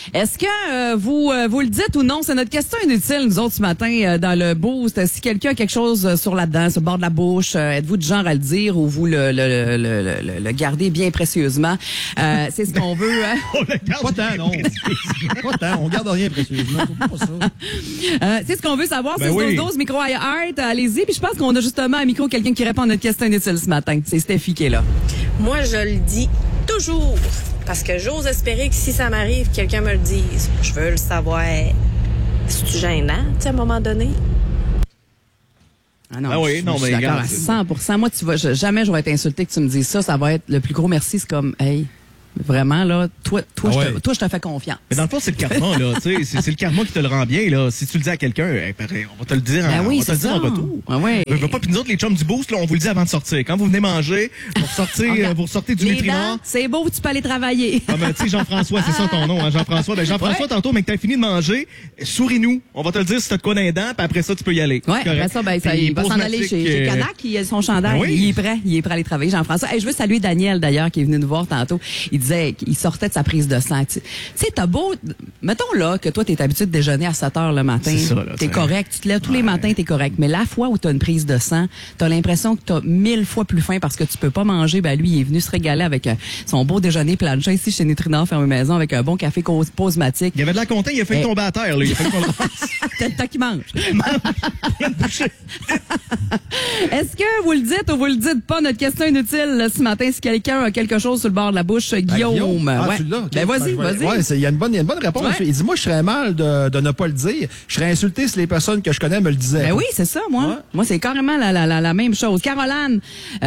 Est-ce que vous le dites ou non? C'est notre question inutile, nous autres, ce matin, dans le boost. Si quelqu'un a quelque chose sur la dent, sur le bord de la bouche, êtes-vous du genre à le dire ou vous le gardez bien précieusement? C'est ce qu'on veut. Hein? On le garde pas tant, non. Pas tant, on garde rien précieusement. Pas ça. C'est ce qu'on veut savoir. Ben c'est oui. 12 micro iHeart. Allez-y. Puis je pense qu'on a justement à micro quelqu'un qui répond à notre question inutile ce matin. C'est Steffi qui est là. Moi, je le dis toujours. Parce que j'ose espérer que si ça m'arrive, quelqu'un me le dise. Je veux le savoir. C'est-tu gênant, tu sais, à un moment donné? Ah non, Ah oui, je non, suis mais d'accord regarde, à 100%. Moi, tu vois, jamais j'aurais été insulté que tu me dises ça. Ça va être le plus gros merci. C'est comme, hey, vraiment, là, toi, je te fais confiance. Mais dans le fond, c'est le karma, là. Tu sais, c'est le karma qui te le rend bien, là. Si tu le dis à quelqu'un, pareil, on va te le dire, Ben oui, on va te le c'est dire en ça. retour. Ah ouais. Pas, puis nous autres, les chums du boost, là, on vous le dit avant de sortir. Quand vous venez manger, vous ressortez du Les nutriment. dents, c'est beau, tu peux aller travailler. Ah ben, tu sais, Jean-François, c'est ça ton nom, hein, Jean-François. Ben, Jean-François, tantôt, mais que t'as fini de manger, souris-nous. On va te le dire si t'as de quoi dans les dents, puis après ça, tu peux y aller. Ouais, C'est après correct. ça, il va s'en aller chez Canac, il a son chandail, Ben oui. il est prêt à aller travailler, Jean-François. Hey, je veux saluer Daniel, d'ailleurs, qui est venu nous voir tantôt. Il disait qu'il sortait de sa prise de sang. Tu sais, t'as beau, mettons là, que toi, t'es habitué de déjeuner à 7 heures le matin. C'est ça, là, t'es correct, tu te lèves tous les matins, t'es correct. Mais la fois où t'as une prise de sang, t'as l'impression que t'as 1000 fois plus faim parce que tu peux pas manger. Ben, lui, il est venu se régaler avec son beau déjeuner plancha ici chez Nutrinor, ferme maison, avec un bon café posmatique. Il y avait de la content, il a fait tomber à terre, là. Il a fait qu'on le fasse. T'as le temps qu'il mange. Est-ce que vous le dites ou vous le dites pas? Notre question inutile là, ce matin, si quelqu'un a quelque chose sur le bord de la bouche, Guillaume. Ah, ouais. tu l'as? OK. Ben vas-y, Ouais, vas-y. il y a une bonne réponse. Ouais. Il dit, moi, je serais mal de ne pas le dire. Je serais insulté si les personnes que je connais me le disaient. Ben oui, c'est ça, moi. Ouais. Moi, c'est carrément la même chose. Caroline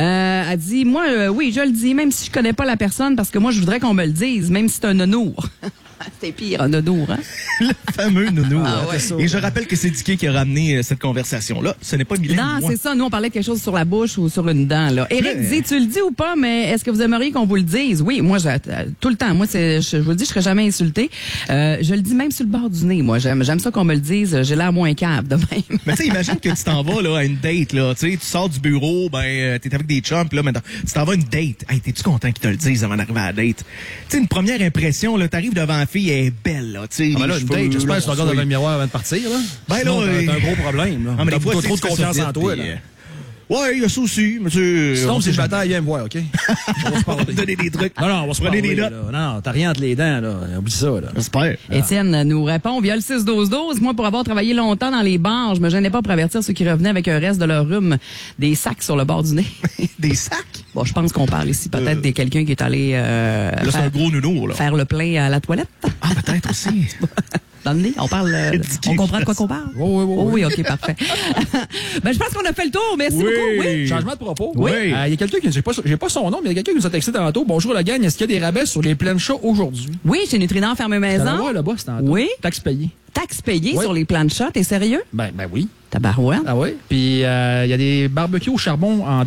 a dit, moi, oui, je le dis, même si je connais pas la personne, parce que moi, je voudrais qu'on me le dise, même si c'est un nounours. C'était pire, un nounours, hein? Le fameux nounours. Ah, ouais. Et je rappelle que c'est Dicky qui a ramené cette conversation-là. Ce n'est pas Mylène. Non, moi. c'est ça. Nous, on parlait de quelque chose sur la bouche ou sur une dent, là. Éric dit, tu le dis ou pas, mais est-ce que vous aimeriez qu'on vous le dise? Oui, moi, tout le temps. Moi, je vous le dis, je serais jamais insultée. Je le dis même sur le bord du nez, moi. J'aime ça qu'on me le dise. J'ai l'air moins cave de même. Mais tu sais, imagine que tu t'en vas là, à une date, là. Tu sais, tu sors du bureau, t'es avec des chums, puis là, maintenant, tu t'en vas à une date. Hey, t'es-tu content qu'ils te le disent avant d'arriver à la date? Tu sais, une première impression, là, t'arrives devant la fille, elle est belle, là. Tu sais, Ah, ben là, une date, j'espère que tu regardes devant le miroir avant de partir, là. Ben Sinon, là, t'as un gros problème, là. Ah, mais T'as des fois, trop de tu fais confiance ça en vite, toi, puis, là. Ouais, il y a ça aussi, monsieur. Sinon, c'est bataille, viens me voir, OK? On va se parler. Donner des trucs. Non, on va se Prenez parler, des là. notes. Non, t'as rien entre les dents, là. Oublie ça, là. J'espère. Étienne nous répond via le 6-12-12. Moi, pour avoir travaillé longtemps dans les bars, je me gênais pas pour avertir ceux qui revenaient avec un reste de leur rhume des sacs sur le bord du nez. Des sacs? Bon, je pense qu'on parle ici peut-être de quelqu'un qui est allé Là, c'est un gros nounours, là. faire le plein à la toilette. Ah, peut-être aussi. Dans le nez, on parle. On comprend de quoi qu'on parle? Oui. Oui, OK, parfait. Ben, je pense qu'on a fait le tour. Merci beaucoup. Oui. Changement de propos. Oui. Il y a quelqu'un qui, j'ai pas son nom, mais il y a quelqu'un qui nous a texté tantôt. Bonjour la gang, est-ce qu'il y a des rabais sur les pleines chats aujourd'hui? Oui, chez Nutrinor Ferme Maison. T'allais voir là-bas, c'est tantôt. Oui. Taxe payée. Taxe payée Oui. sur les plans de chat. T'es sérieux? Ben oui. Tabarouette. Ah oui. Puis il y a des barbecues au charbon en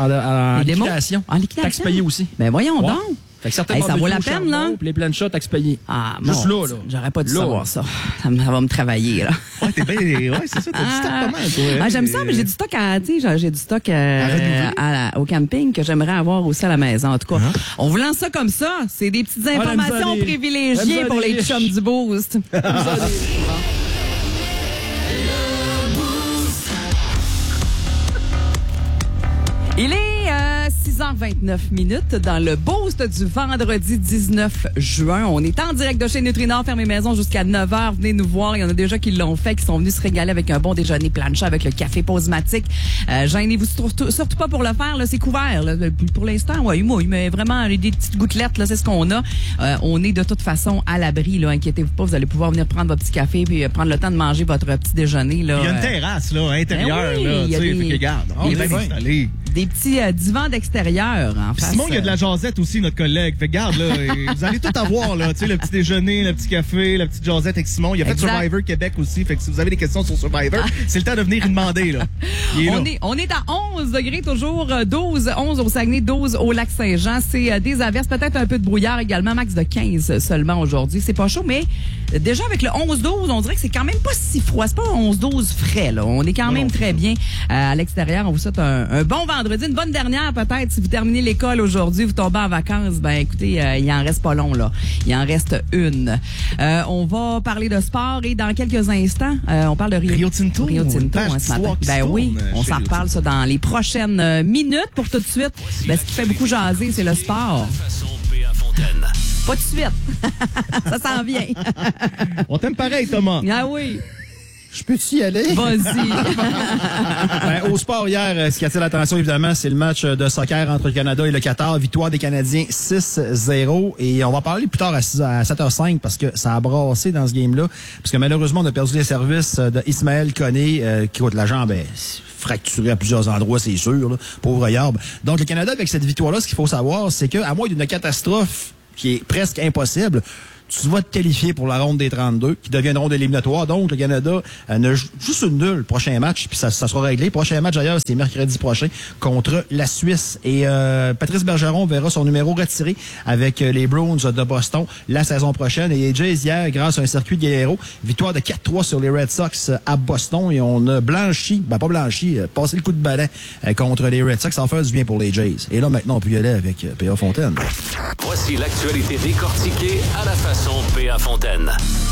Les démos? liquidation. En liquidation? Taxe payée aussi. Ben, voyons Ouais. donc. Fait que certains Hey, ça vaut la barbecues au peine, charbon, là? puis les pleines chats, taxe payée. Ah, Juste mon là, Dieu, là. J'aurais pas dû Là. savoir ça. Ça va me travailler, là. Ouais, t'es bien. Ouais, c'est ça, t'as du stock pas mal, toi. Ah, j'aime ça, mais j'ai du stock j'ai du stock au camping que j'aimerais avoir aussi à la maison. En tout cas, on vous lance ça comme ça. C'est des petites informations aime ça, privilégiées aime ça, pour les les riches. chums du Boost. Il est 6h29 dans le Boost du vendredi 19 juin. On est en direct de chez Nutrinor, fermé maison jusqu'à 9h. Venez nous voir. Il y en a déjà qui l'ont fait, qui sont venus se régaler avec un bon déjeuner plancha avec le café posmatique. Gênez-vous surtout pas pour le faire. Là, c'est couvert. Là. Pour l'instant, ouais, mais vraiment des petites gouttelettes, là, c'est ce qu'on a. On est de toute façon à l'abri. Là, inquiétez-vous pas. Vous allez pouvoir venir prendre votre petit café puis prendre le temps de manger votre petit déjeuner. Là, Il y a une terrasse, là, intérieure, ben oui, là. il y a Tu sais, des- fait que regarde. On il y est a bien des- installé. des petits divans d'extérieur en Puis face. Simon, il y a de la jasette aussi, notre collègue. Fait que garde, là, vous allez tout avoir, là. Tu sais, le petit déjeuner, le petit café, la petite jasette avec Simon. Il a fait Exact. Survivor Québec aussi. Fait que si vous avez des questions sur Survivor, c'est le temps de venir y demander, là. Il est là. On est à 11 degrés, toujours 11 au Saguenay, 12 au Lac-Saint-Jean. C'est des averses, peut-être un peu de brouillard également, max de 15 seulement aujourd'hui. C'est pas chaud, mais déjà avec le 11-12, on dirait que c'est quand même pas si froid. C'est pas un 11-12 frais, là. On est quand même très bien à l'extérieur. On vous souhaite un bon vendredi. vendredi. Une bonne dernière, peut-être, si vous terminez l'école aujourd'hui, vous tombez en vacances. Ben, écoutez, il en reste pas long, là. Il en reste une. On va parler de sport et dans quelques instants, on parle de Rio Tinto. Rio Tinto, Page ce matin. d'histoire qui Ben se oui, tourne on chez s'en Rio reparle ça dans les prochaines minutes. Pour tout de suite, ben, ce qui fait beaucoup jaser, c'est le sport. Pas de suite. Ça s'en vient. On t'aime pareil, Thomas. Ah oui. Je peux-tu y aller? Vas-y. Ben, au sport hier, ce qui attire l'attention, évidemment, c'est le match de soccer entre le Canada et le Qatar. Victoire des Canadiens 6-0. Et on va parler plus tard à 7h05 parce que ça a brassé dans ce game-là. Parce que malheureusement, on a perdu les services de Ismaël Koné, qui, la jambe est fracturée à plusieurs endroits, c'est sûr. Là. Pauvre Yarb. Donc, le Canada, avec cette victoire-là, ce qu'il faut savoir, c'est qu'à moins d'une catastrophe qui est presque impossible, tu vas te qualifier pour la ronde des 32, qui devient une ronde éliminatoire. Donc, le Canada a juste une nulle prochain match, puis ça sera réglé. Prochain match, d'ailleurs, c'est mercredi prochain contre la Suisse. Et Patrice Bergeron verra son numéro retiré avec les Bruins de Boston la saison prochaine. Et les Jays, hier, grâce à un circuit de Guerrero, victoire de 4-3 sur les Red Sox à Boston. Et on a passé le coup de balai contre les Red Sox. Ça va faire du bien pour les Jays. Et là, maintenant, on peut y aller avec P.A. Fontaine. Voici l'actualité décortiquée à la façon P.A. Fontaine.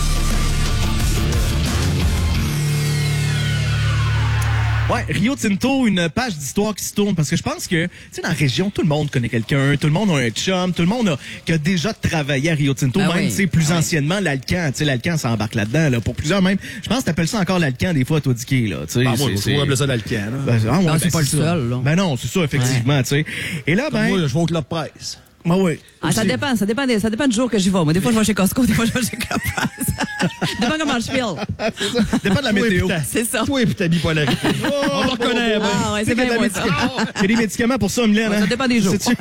Ouais, Rio Tinto, une page d'histoire qui se tourne parce que je pense que, tu sais, dans la région, tout le monde connaît quelqu'un, tout le monde a un chum, tout le monde qui a déjà travaillé à Rio Tinto, Ah même, oui. tu sais, plus anciennement, l'Alcan, tu sais, l'Alcan s'embarque là-dedans, là, pour plusieurs même. Je pense que t'appelles ça encore l'Alcan des fois, toi, Dicky, là, tu sais. Moi, je appeler ça l'Alcan. Ben, ah, ouais, Non, c'est ben, pas le ça. seul, là. Ben non, c'est ça, effectivement, tu sais. Et là, ben. Moi, je vais au Club Presse. Ben oui. Ah, ça dépend du jour que j'y vais. Moi, des fois, je vais chez Costco, des fois, je vais chez Club Price. Dépend comment je file. C'est ça. Dépend de la météo. C'est ça. Toi et puis ta bipolarité. On te reconnaît. Ah, ouais, c'est bien moi, ça. Il y a des médicaments pour ça, Mylène. Ouais, ça dépend des jours. Sais-tu?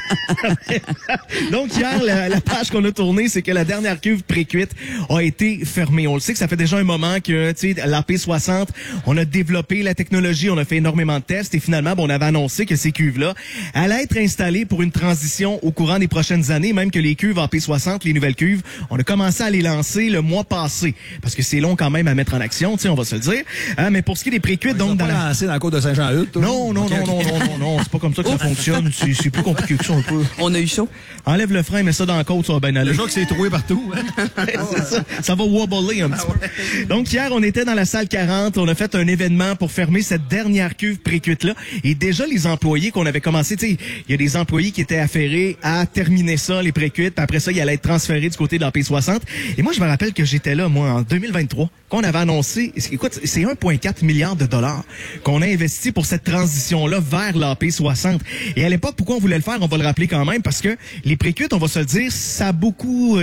Donc, hier, la page qu'on a tournée, c'est que la dernière cuve pré-cuite a été fermée. On le sait que ça fait déjà un moment que, tu sais, la P60, on a développé la technologie, on a fait énormément de tests et finalement, on avait annoncé que ces cuves-là allaient être installées pour une transition au courant des prochaines années, même que les cuves en P60, les nouvelles cuves, on a commencé à les lancer le mois passé. Parce que c'est long quand même à mettre en action, tu sais, on va se le dire. Mais pour ce qui est des pré-cuites, donc pas lancé dans la côte de Saint-Jean-Eudes, toi? Non, c'est pas comme ça que ça fonctionne. C'est plus compliqué que ça un peu. On a eu chaud. Enlève le frein, mets ça dans la côte, ça va bien aller. Le jour que c'est troué partout. Hein? C'est ça. Ça va wobbler un petit peu. Donc, hier, on était dans la salle 40. On a fait un événement pour fermer cette dernière cuve pré-cuite-là. Et déjà, les employés qu'on avait commencé, tu sais, il y a des employés qui étaient affairés à terminer ça, les pré-cuites. Puis après ça, il allait être transféré du côté de la P60. Et moi, je me rappelle que j'étais là, moi, en 2023, qu'on avait annoncé, écoute, c'est 1,4 milliard de dollars qu'on a investi pour cette transition-là vers la P60. Et à l'époque, pourquoi on voulait le faire? On va le rappeler quand même, parce que les pré-cuites, on va se le dire, ça a beaucoup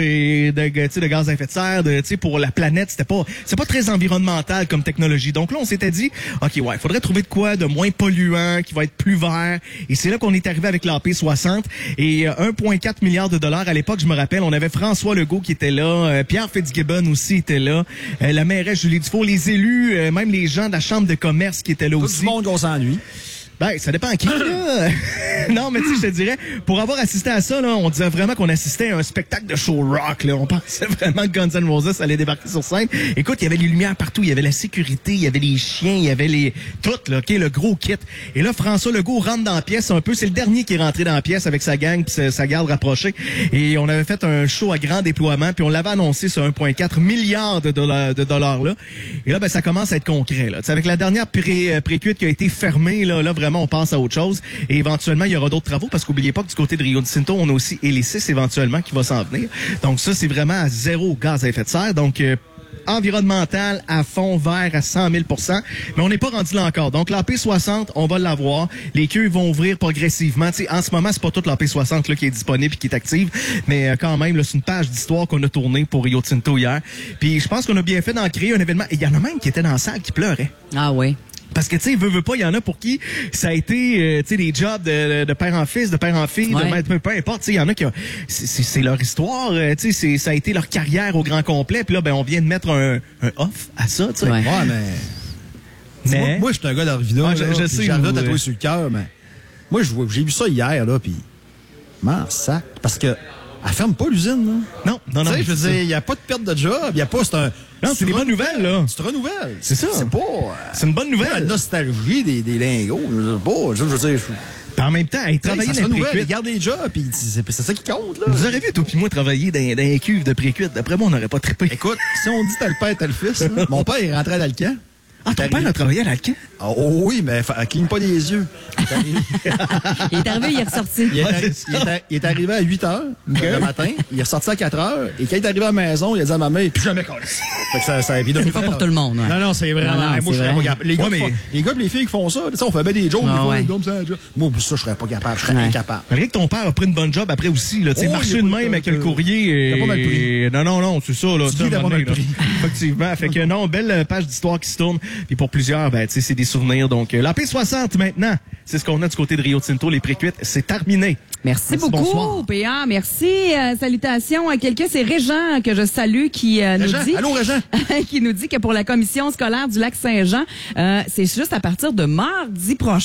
de gaz à effet de serre, pour la planète, c'est pas très environnemental comme technologie. Donc là, on s'était dit, OK, ouais, il faudrait trouver de quoi de moins polluant, qui va être plus vert. Et c'est là qu'on est arrivé avec la P60. Et 1,4 milliard de dollars à l'époque, je me rappelle, on avait François Legault qui était là, Pierre Fitzgibbon aussi était là, la mairesse Julie Dufault, les élus, même les gens de la Chambre de commerce qui étaient là Tout aussi. le monde qu'on s'ennuie. Ben, ça dépend à qui, là. Non, mais tu sais, je te dirais, pour avoir assisté à ça, là, on disait vraiment qu'on assistait à un spectacle de show rock, là. On pensait vraiment que Guns N' Roses allait débarquer sur scène. Écoute, il y avait les lumières partout, il y avait la sécurité, il y avait les chiens, il y avait tout, là, OK, le gros kit. Et là, François Legault rentre dans la pièce un peu. C'est le dernier qui est rentré dans la pièce avec sa gang pis sa garde rapprochée. Et on avait fait un show à grand déploiement, puis on l'avait annoncé sur 1,4 milliard de dollars, là. Et là, ben, ça commence à être concret, là. T'sais, avec la dernière pré-cuite qui a été fermée, là, vraiment, on passe à autre chose. Et éventuellement, il y aura d'autres travaux parce qu'oubliez pas que du côté de Rio Tinto, on a aussi Hélicis éventuellement qui va s'en venir. Donc ça, c'est vraiment à zéro gaz à effet de serre. Donc, environnemental à fond, vert à 100 000 %. Mais on n'est pas rendu là encore. Donc, la P60, on va l'avoir. Les cuves vont ouvrir progressivement. T'sais, en ce moment, c'est pas toute la P60 là, qui est disponible et qui est active. Mais quand même, là, c'est une page d'histoire qu'on a tournée pour Rio Tinto hier. Puis je pense qu'on a bien fait d'en créer un événement. Et il y en a même qui étaient dans la salle qui pleuraient. Ah oui. Parce que, tu sais, veut pas, il y en a pour qui ça a été, tu sais, des jobs de père en fils, de père en fille, ouais. peu importe, tu sais, il y en a qui c'est leur histoire, tu sais, ça a été leur carrière au grand complet, puis là, ben, on vient de mettre un off à ça, tu sais. Ouais. Ouais, mais... Moi, je suis un gars d'Arvida, je sais. J'ai envie de tatouer sur le cœur, mais... Moi, j'ai vu ça hier, là, puis... M'en sac. Parce que elle ferme pas l'usine, là. Non. Tu sais, je veux dire, il n'y a pas de perte de job, il n'y a pas, Non, c'est des bonnes nouvelles, là. Tu te renouvelles. C'est ça. C'est pas... C'est une bonne nouvelle. La nostalgie des lingots, je sais pas, je veux dire... Puis en même temps, travailler ça dans se les renouvelle, précuites. garde les jobs, puis c'est ça qui compte, là. Vous aurez vu, toi puis moi, travailler dans les cuves de précuite. D'après moi, on n'aurait pas trippé. Écoute, si on dit t'as le père, t'as le fils, là, mon père est rentré à l'Alcan. Ah, ton père a travaillé à l'Alcan? Oh oui, mais cligne pas les yeux. Il est arrivé, il est ressorti. Il est arrivé à 8 h le matin, il est ressorti à 4 h, et quand il est arrivé à la maison, il a dit à ma mère, plus jamais collé. Fait que ça C'est pas pour tout le monde, ouais. Non, c'est vraiment. Non, moi, je c'est serais vrai. pas capable. Les gars et les filles qui font ça, tu sais, on fait bien des jokes, Ah, des ouais. fois, comme ça. Moi, ça, je serais pas capable, je serais Ouais. incapable. Malgré que ton père a pris une bonne job après aussi, là. Tu sais, Oh, marcher il a de pas même eu avec le courrier. T'as pas mal pris. Non, c'est ça, là. Tu ça, dis, t'as à un pas moment mal donné, pris. là. Effectivement. Fait que non, belle page d'histoire qui se tourne. Puis pour plusieurs, ben, tu sais, c'est des souvenirs. Donc, la P60 maintenant, c'est ce qu'on a du côté de Rio Tinto. Les précuites, c'est terminé. Merci beaucoup, bonsoir. PA. Merci. Salutations à quelqu'un. C'est Régent que je salue qui nous Régent? dit... Allô, Régent? qui nous dit que pour la commission scolaire du Lac-Saint-Jean, c'est juste à partir de mardi prochain.